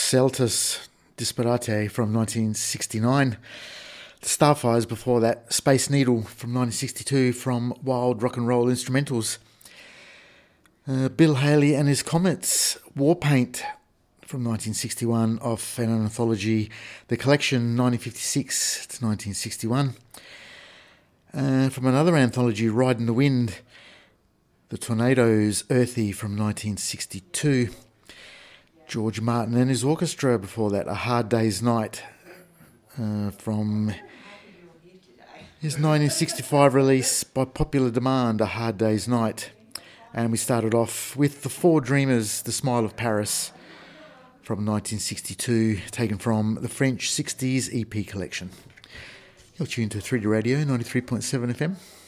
Excelsis Disparate from 1969. The Starfires before that, Space Needle from 1962 from Wild Rock and Roll Instrumentals. Bill Haley and His Comets, Warpaint from 1961 off an anthology, The Collection 1956 to 1961. From another anthology, Riding the Wind, The Tornadoes, Earthy from 1962. George Martin and his orchestra before that, A Hard Day's Night from his 1965 release, by popular demand, A Hard Day's Night. And we started off with The Four Dreamers, The Smile of Paris from 1962, taken from the French 60s EP collection. You're tuned to 3D Radio 93.7 FM.